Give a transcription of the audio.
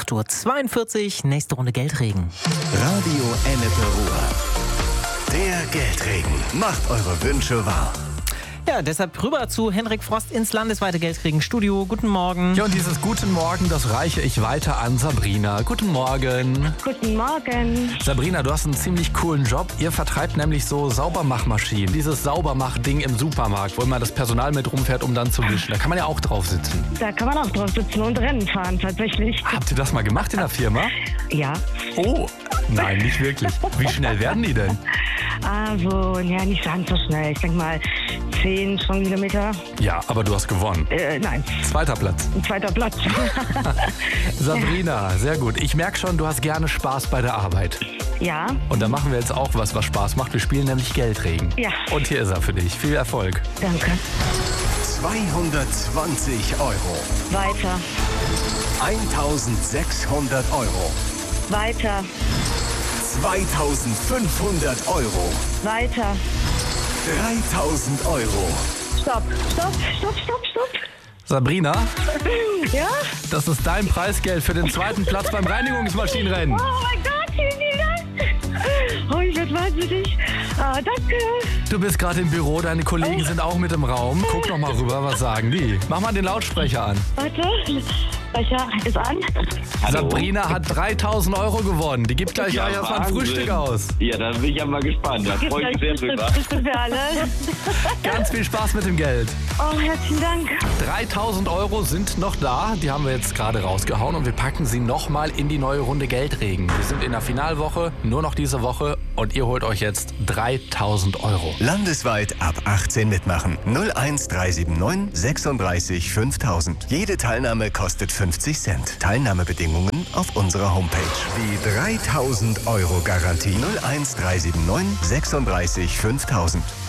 8:42 Uhr, nächste Runde Geldregen. Radio Ennepe Ruhr. Der Geldregen macht eure Wünsche wahr. Ja, deshalb rüber zu Henrik Frost ins landesweite Geldregen-Studio. Guten Morgen. Ja, und dieses Guten Morgen, das reiche ich weiter an Sabrina. Guten Morgen. Guten Morgen. Sabrina, du hast einen ziemlich coolen Job. Ihr vertreibt nämlich so Saubermachmaschinen. Dieses Saubermach-Ding im Supermarkt, wo immer das Personal mit rumfährt, um dann zu wischen. Da kann man ja auch drauf sitzen. Da kann man auch drauf sitzen und Rennen fahren, tatsächlich. Habt ihr das mal gemacht in der Firma? Ja. Oh, nein, nicht wirklich. Wie schnell werden die denn? Also, ja, nicht ganz so schnell. Ich denke mal 10 Stundenkilometer. Ja, aber du hast gewonnen. Nein, Zweiter Platz. ein zweiter Platz. Sabrina, sehr gut. Ich merke schon, du hast gerne Spaß bei der Arbeit. Ja, Und da machen wir jetzt auch was Spaß macht. Wir spielen nämlich Geldregen. Ja. Und hier ist er für dich. Viel Erfolg. danke. 220 €. Weiter, 1.600 €. weiter, 2.500 €. weiter. 3.000 €. Stopp, stopp, stopp, stopp, stopp. Sabrina, Ja? das ist dein Preisgeld für den zweiten Platz beim Reinigungsmaschinenrennen. Oh mein Gott, vielen Dank. Oh, ich werde wahnsinnig. Danke. Du bist gerade im Büro, deine Kollegen sind auch mit im Raum. Guck noch mal rüber, was sagen die? Mach mal den Lautsprecher an. Warte, Sprecher ist an. Sabrina hat 3.000 € gewonnen. Die gibt gleich Ja, erstmal ein Wahnsinn. Frühstück aus. Ja, da bin ich ja mal gespannt. Da Gibt freue ich gleich mich sehr drüber. Frühstück für alle. Ganz viel Spaß mit dem Geld. Oh, herzlichen Dank. 3.000 € sind noch da. Die haben wir jetzt gerade rausgehauen und wir packen sie nochmal in die neue Runde Geldregen. Wir sind in der Finalwoche, nur noch diese Woche und ihr holt euch jetzt 3.000 €. Landesweit ab 18 mitmachen. 01379 36 5000. Jede Teilnahme kostet 50 Cent. Teilnahmebedingungen auf unserer Homepage. Die 3.000 € Garantie. 01379 36 5000.